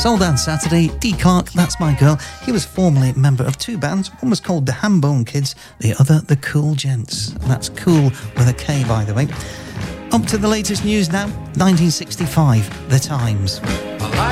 Soul Dance Saturday, Dee Clark, That's My Girl. He was formerly a member of two bands. One was called the Hambone Kids, the other the Cool Gents. And that's cool with a K, by the way. Up to the latest news now, 1965, The Times.